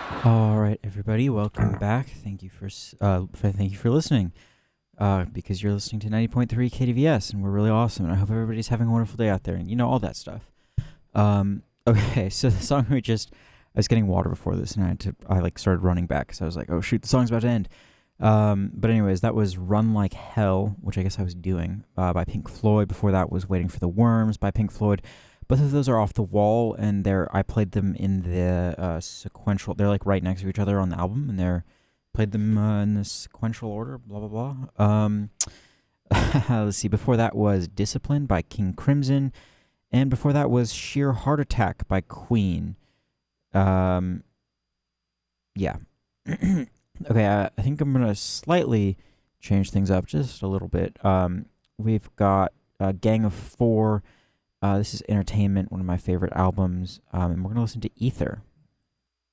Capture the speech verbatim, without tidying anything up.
All right, everybody, welcome back. Thank you for s- uh, for, thank you for listening. Uh, because you're listening to ninety point three K D V S, and we're really awesome. And I hope everybody's having a wonderful day out there, and you know all that stuff. Um, okay, so the song we just I was getting water before this, and I had to I like started running back because I was like, oh shoot, the song's about to end. Um, but anyways, that was "Run Like Hell," which I guess I was doing uh, by Pink Floyd. Before that was "Waiting for the Worms" by Pink Floyd. Both of those are off the wall, and they're I played them in the uh, sequential. They're like right next to each other on the album, and they're played them uh, in the sequential order. Blah blah blah. Um, let's see. Before that was "Discipline" by King Crimson, and before that was "Sheer Heart Attack" by Queen. Um, yeah. Okay, I, I think I'm gonna slightly change things up just a little bit. Um, we've got uh, Gang of Four. Uh, this is Entertainment, one of my favorite albums, um, and we're gonna listen to Ether.